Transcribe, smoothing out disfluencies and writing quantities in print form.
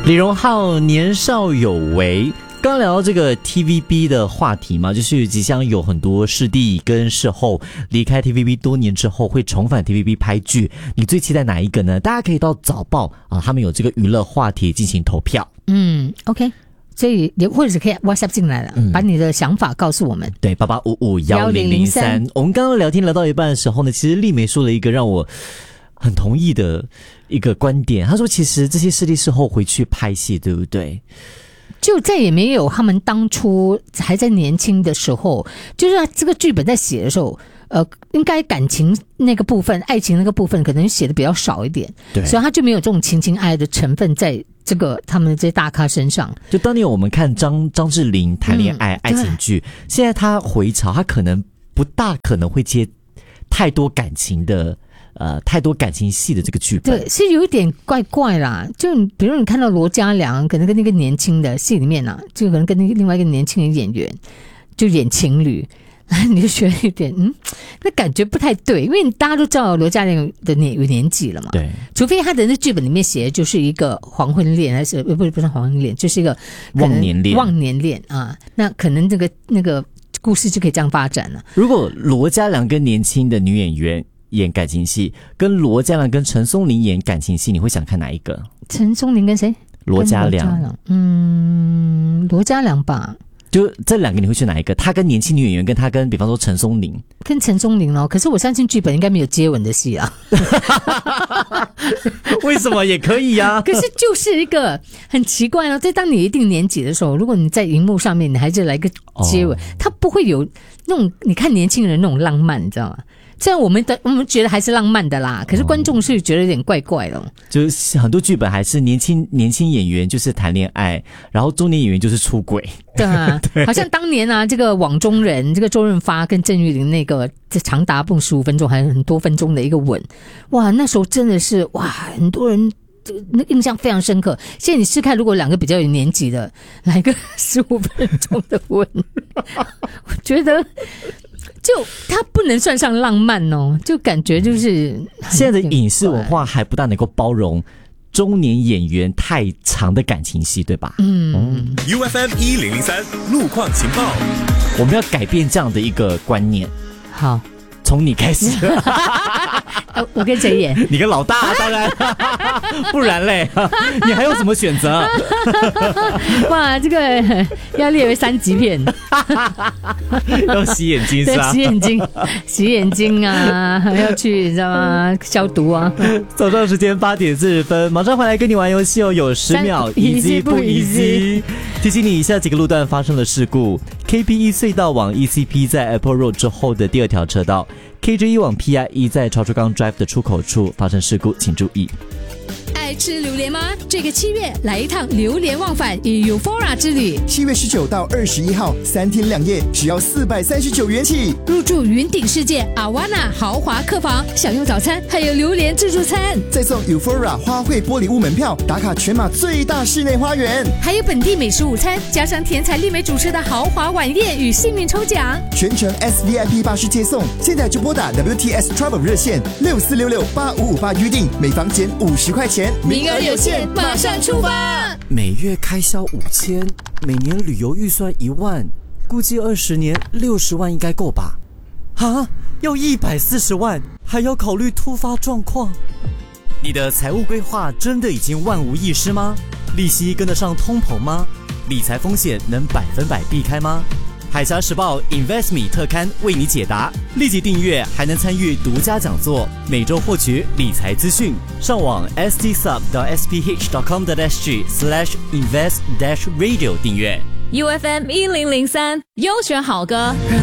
李荣浩年少有为，刚聊到这个 TVB 的话题嘛，就是即将有很多视帝跟视后离开 TVB 多年之后会重返 TVB 拍剧，你最期待哪一个呢？大家可以到早报啊，他们有这个娱乐话题进行投票。 OK， 所以你或者是可以 WhatsApp 进来了，把你的想法告诉我们。 对，88551003。我们刚刚聊天聊到一半的时候呢，其实丽梅说了一个让我很同意的一个观点，她说其实这些视帝视后回去拍戏，对不对？ 就再也没有他们当初还在年轻的时候，就是这个剧本在写的时候，应该感情那个部分、爱情那个部分可能写的比较少一点， 对， 所以他就没有这种情情爱的成分在这个他们的这些大咖身上。 就当年我们看张智霖谈恋爱、爱情剧，现在他回潮，他可能不大可能会接太多感情的。太多感情戏的这个剧本， 对，是有一点怪怪啦。就比如你看到罗嘉良，可能跟那个年轻的戏里面啊，就可能跟那个另外一个年轻的演员就演情侣，你就觉得有点那感觉不太对，因为大家都知道罗嘉良的有年纪了嘛， 对， 除非他的那剧本里面写的就是一个黄昏恋，还是不是黄昏恋，就是一个忘年恋啊，那可能那个故事就可以这样发展了。 如果罗嘉良跟年轻的女演员演感情戏，跟罗嘉良跟陈松伶演感情戏，你会想看哪一个？ 陈松伶跟谁？ 罗嘉良。 罗嘉良吧。 就这两个你会选哪一个？他跟年轻女演员，跟他跟比方说陈松伶。 跟陈松伶哦，可是我相信剧本应该没有接吻的戏啊。 为什么也可以啊？ 可是就是一个很奇怪哦，在当你一定年纪的时候，如果你在荧幕上面你还是来个接吻，他不会有那种你看年轻人那种浪漫，你知道吗？虽然我们觉得还是浪漫的啦，可是观众是觉得有点怪怪的。 就是很多剧本还是年轻演员就是谈恋爱，然后中年演员就是出轨。 对啊，对，好像当年啊，这个网中人，这个周润发跟郑裕玲那个长达不15分钟还是很多分钟的一个吻，哇，那时候真的是哇，很多人那印象非常深刻。现在你试看，如果两个比较有年纪的来个15分钟的吻，我觉得。就它不能算上浪漫哦，就感觉就是现在的影视文化还不大能够包容中年演员太长的感情戏，对吧 ？UFM 1003路况情报， 我们要改变这样的一个观念。 好， 从你开始。 我跟谁演？ 你跟老大当然，不然嘞，你还有什么选择？ 哇，这个要列为3级片， 要洗眼睛是吧？ 对，洗眼睛啊，要去你知道吗？消毒啊。 早上时间8点40分，马上回来跟你玩游戏哦，有10秒 ，easy 不 easy？ 提醒你以下几个路段发生了事故 ：KP1 隧道往 ECP 在 Apple Road 之后的第2条车道。KJ1 往 PI1 在超出港 Drive 的出口处发生事故，请注意。 爱吃榴莲吗？这个7月来一趟榴莲忘返与 Eufora 之旅。 7月19到21号，3天2夜，只要439元起。 入住云顶世界阿瓦纳豪华客房，享用早餐，还有榴莲自助餐， 再送 Eufora 花卉玻璃屋门票，打卡全马最大室内花园， 还有本地美食午餐，加上甜彩丽美主持的豪华晚宴与幸运抽奖， 全程 SVIP 巴士接送。现在就拨打 WTS Travel 热线64668558预定，每房减50块钱。 名额有限，马上出发！ 每月开销5000，每年旅游预算1万，估计20年60万应该够吧？啊，要140万，还要考虑突发状况。你的财务规划真的已经万无一失吗？利息跟得上通膨吗？理财风险能100%避开吗？海峡时报 InvestMe 特刊为你解答，立即订阅还能参与独家讲座，每周获取理财资讯。上网 stsub.sph.com.sg/invest-radio 订阅。 UFM 1003优选好歌， 让